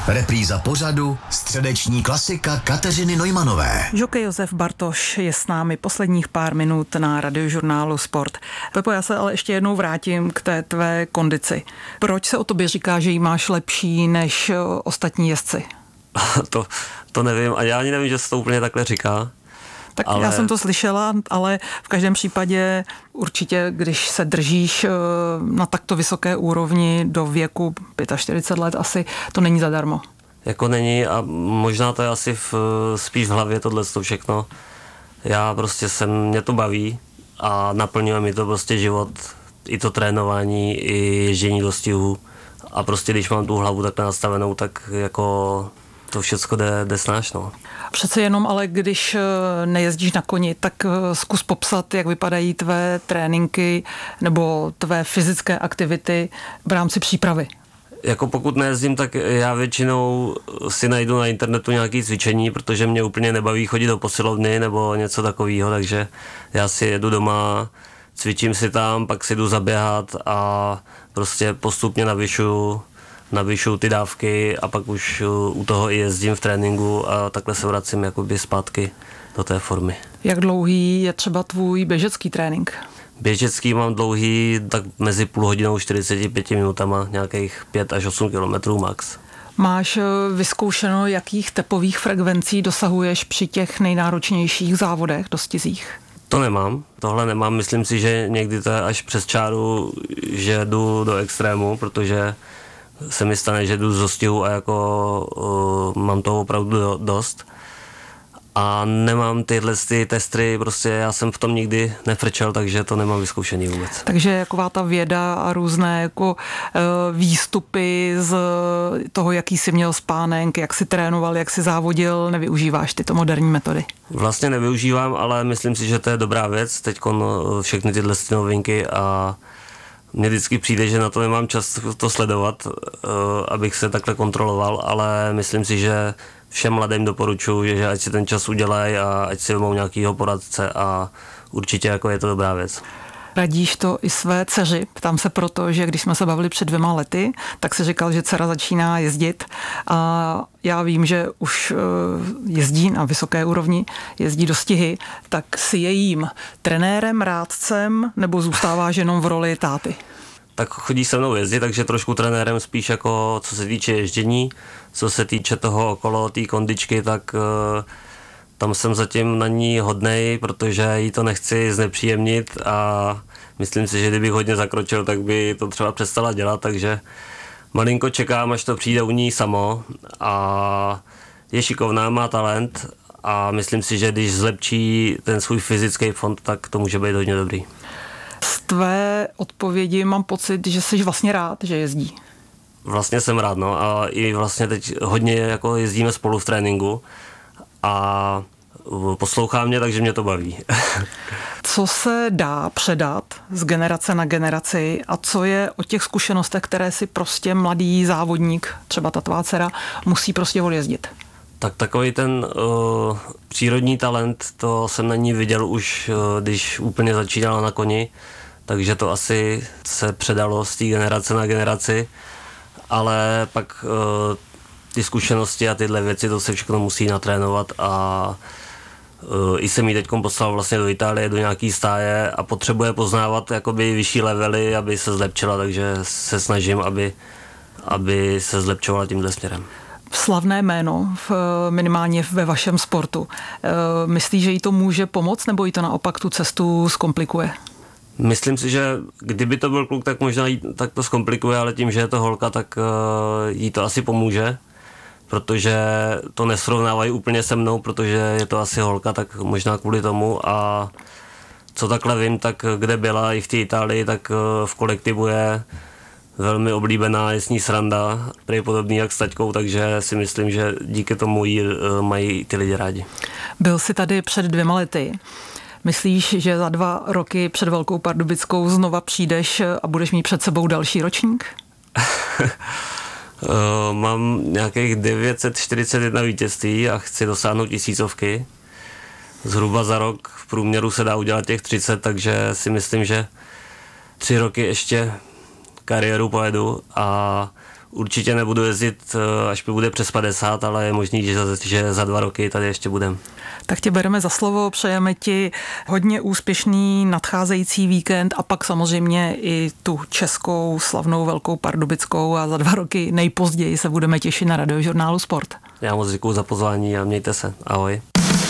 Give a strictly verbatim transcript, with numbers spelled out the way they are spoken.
Repríza pořadu středeční klasika Kateřiny Neumanové. Žokej Josef Bartoš je s námi posledních pár minut na Radiožurnálu Sport. Pepo, já se ale ještě jednou vrátím k té tvé kondici. Proč se o tobě říká, že ji máš lepší než ostatní jezdci? to, to nevím a já ani nevím, že se to úplně takhle říká. Tak ale... já jsem to slyšela, ale v každém případě určitě, když se držíš na takto vysoké úrovni do věku čtyřicet pět let, asi to není zadarmo. Jako není a možná to je asi v, spíš v hlavě tohle všechno. Já prostě jsem, mě to baví a naplňuje mi to prostě život, i to trénování, i ježdění do stihu a prostě když mám tu hlavu takhle nastavenou, tak jako to všecko jde, jde snáš, no. Přece jenom, ale když nejezdíš na koni, tak zkus popsat, jak vypadají tvé tréninky nebo tvé fyzické aktivity v rámci přípravy. Jako pokud nejezdím, tak já většinou si najdu na internetu nějaké cvičení, protože mě úplně nebaví chodit do posilovny nebo něco takového, takže já si jedu doma, cvičím si tam, pak si jdu zaběhat a prostě postupně navyšuju navyšuju ty dávky a pak už u toho i jezdím v tréninku a takhle se vracím jakoby zpátky do té formy. Jak dlouhý je třeba tvůj běžecký trénink? Běžecký mám dlouhý tak mezi půl hodinou čtyřicet pět minutama, nějakých pět až osm kilometrů max. Máš vyzkoušeno, jakých tepových frekvencí dosahuješ při těch nejnáročnějších závodech, dostizích? To nemám, tohle nemám, myslím si, že někdy to je až přes čáru, že jdu do extrému, protože se mi stane, že jdu z dostihu a jako uh, mám toho opravdu do, dost. A nemám tyhle ty testry, prostě já jsem v tom nikdy nefrčel, takže to nemám vyzkoušený vůbec. Takže jaková ta věda a různé jako uh, výstupy z toho, jaký jsi měl spánek, jak jsi trénoval, jak jsi závodil, nevyužíváš tyto moderní metody? Vlastně nevyužívám, ale myslím si, že to je dobrá věc. Teďkon všechny tyhle novinky a mně vždycky přijde, že na to nemám čas to sledovat, abych se takhle kontroloval, ale myslím si, že všem mladým doporučuji, že ať si ten čas udělají a ať si vemou nějakýho poradce a určitě jako je to dobrá věc. Radíš to i své dceři? Ptám se proto, že když jsme se bavili před dvěma lety, tak se říkal, že dcera začíná jezdit a já vím, že už jezdí na vysoké úrovni, jezdí do stihy, tak si je jím trenérem, rádcem nebo zůstáváš jenom v roli táty? Tak chodí se mnou jezdit, takže trošku trenérem spíš jako co se týče ježdění, co se týče toho okolo té kondičky, tak tam jsem zatím na ní hodnej, protože jí to nechci znepříjemnit a myslím si, že kdybych hodně zakročil, tak by to třeba přestala dělat, takže malinko čekám, až to přijde u ní samo a je šikovná, má talent a myslím si, že když zlepší ten svůj fyzický fond, tak to může být hodně dobrý. Z tvé odpovědi mám pocit, že jsi vlastně rád, že jezdí. Vlastně jsem rád, no a i vlastně teď hodně jako jezdíme spolu v tréninku a poslouchá mě, takže mě to baví. Co se dá předat z generace na generaci a co je o těch zkušenostech, které si prostě mladý závodník, třeba ta tvá dcera, musí prostě odjezdit? Tak takový ten uh, přírodní talent, to jsem na ní viděl už, uh, když úplně začínala na koni, takže to asi se předalo z té generace na generaci, ale pak uh, ty zkušenosti a tyhle věci, to se všechno musí natrénovat a uh, i jsem jí teďkom poslal vlastně do Itálie, do nějaký stáje a potřebuje poznávat jakoby vyšší levely, aby se zlepšila, takže se snažím, aby, aby se zlepšovala tímhle směrem. Slavné jméno, v, minimálně ve vašem sportu. Myslíš, že jí to může pomoct, nebo jí to naopak tu cestu zkomplikuje? Myslím si, že kdyby to byl kluk, tak možná jí, tak to zkomplikuje, ale tím, že je to holka, tak uh, jí to asi pomůže, protože to nesrovnávají úplně se mnou, protože je to asi holka, tak možná kvůli tomu a co takhle vím, tak kde byla i v té Itálii, tak uh, v kolektivu je velmi oblíbená, je s ní sranda, prý podobný jak s taťkou, takže si myslím, že díky tomu jí mají ty lidi rádi. Byl jsi tady před dvěma lety. Myslíš, že za dva roky před Velkou Pardubickou znova přijdeš a budeš mít před sebou další ročník? Mám nějakých devět set čtyřicet jedna vítězství a chci dosáhnout tisícovky. Zhruba za rok v průměru se dá udělat těch třicet, takže si myslím, že tři roky ještě kariéru pojedu a určitě nebudu jezdit, až mi bude přes padesát, ale je možný, že za, že za dva roky tady ještě budem. Tak tě bereme za slovo, přejeme ti hodně úspěšný nadcházející víkend a pak samozřejmě i tu českou slavnou Velkou Pardubickou a za dva roky nejpozději se budeme těšit na Radiožurnálu Sport. Já moc děkuju za pozvání a mějte se. Ahoj.